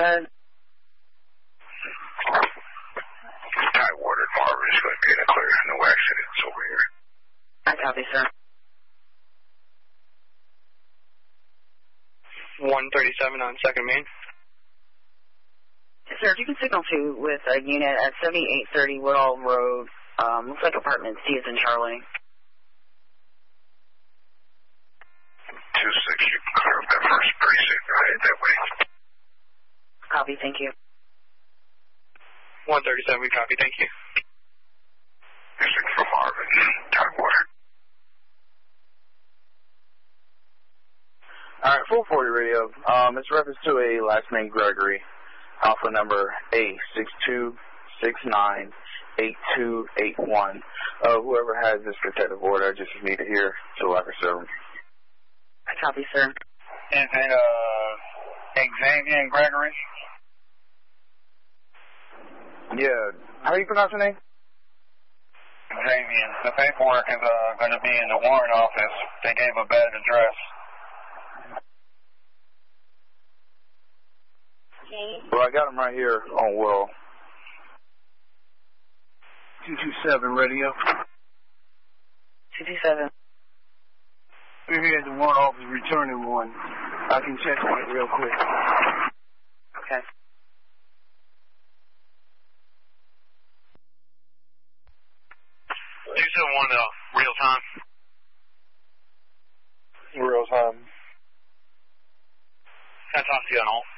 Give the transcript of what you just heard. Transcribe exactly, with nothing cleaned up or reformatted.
ahead. Tidewater Marvin is going to be in a clear. No accidents over here. I copy, sir. one thirty-seven on second main. Yes, sir, if you can signal to with a unit at seventy-eight thirty Woodall Road. Um, looks like apartment C is in Charlie. two six, you can clear up that first precinct. I'll head that way. Copy, thank you. one thirty-seven, we copy, thank you. Missing from Marvin, Tidewater. All right, four forty radio. Um, it's reference to a last name Gregory. Alpha number A six two six nine eight two eight one. Uh, whoever has this protective order, I just need to hear so I can serve them. I copy, sir. Is it uh, Xavier Gregory? Yeah. How do you pronounce your name? Xavier. The paperwork is uh, going to be in the warrant office. They gave a bad address. Well, I got him right here on Will. two two seven radio. two two seven. We're here at the warrant office returning one. I can check on it real quick. Okay. two seven one, uh, real time. Real time. That's on C on all.